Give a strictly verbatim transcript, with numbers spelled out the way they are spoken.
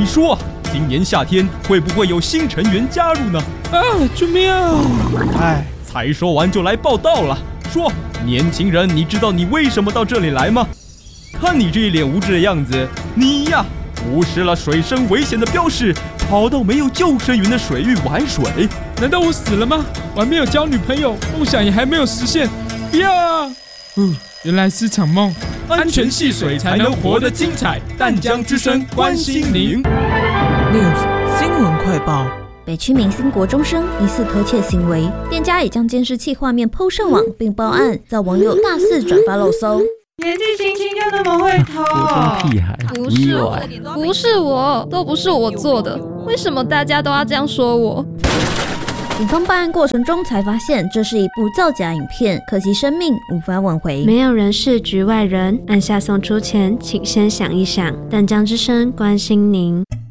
你说，今年夏天会不会有新成员加入呢？ 啊，救命啊！ 哎，才说完就来报道了。说，年轻人，你知道你为什么到这里来吗？看你这一脸无知的样子，你呀，无视了水深危险的标示，跑到没有救生员的水域玩水。 难道我死了吗？我还没有交女朋友，梦想也还没有实现。不要啊！哦，原来是场梦。 安全戏水才能活得精彩。淡江之声关心您。 News 新闻快报。 北区明星国中生疑似偷窃行为，店家已将监视器画面 po 上网并报案，遭网友大肆转发漏搜。 年纪轻轻就那么会偷？ 国中屁孩， 不是我，不是我，都不是我做的，为什么大家都要这样说我？ 警方办案过程中才发现，这是一部造假影片，可惜生命无法挽回。 没有人是局外人，按下送出前，请先想一想。淡江之声关心您。